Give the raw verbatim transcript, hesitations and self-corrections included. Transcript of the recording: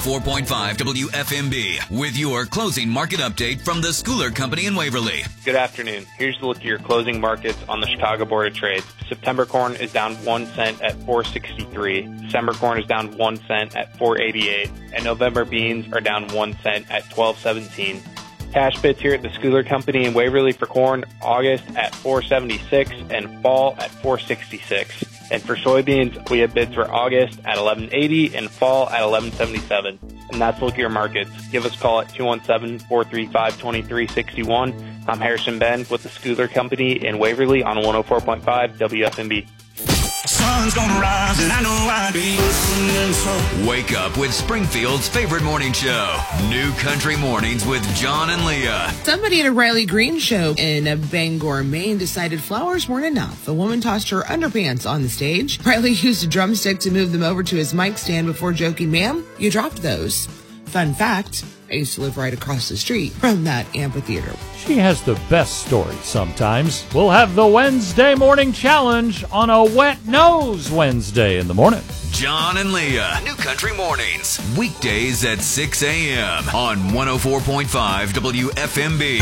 four point five W F M B with your closing market update from the Schooler Company in Waverly. Good afternoon. Here's a look at your closing markets on the Chicago Board of Trade. September corn is down one cent at four sixty-three. December corn is down one cent at four eighty-eight. And November beans are down one cent at twelve seventeen. Cash bids here at the Schooler Company in Waverly for corn, August at four seventy-six and fall at four sixty-six. And for soybeans, we have bids for August at eleven eighty and fall at eleven seventy-seven. And that's look at your markets. Give us a call at two one seven, four three five, two three six one. I'm Harrison Ben with the Schooler Company in Waverly on one oh four point five W F M B. Sun's gonna rise and I know I'd be listening, so Wake up with Springfield's favorite morning show, New Country Mornings with John and Leah. Somebody at a Riley Green show in Bangor, Maine decided flowers weren't enough. A woman tossed her underpants on the stage. Riley used a drumstick to move them over to his mic stand before joking, "Ma'am, you dropped those." Fun fact, I used to live right across the street from that amphitheater. She has the best stories sometimes. We'll have the Wednesday Morning Challenge on a Wet Nose Wednesday in the morning. John and Leah, New Country Mornings, weekdays at six a.m. on one oh four point five W F M B.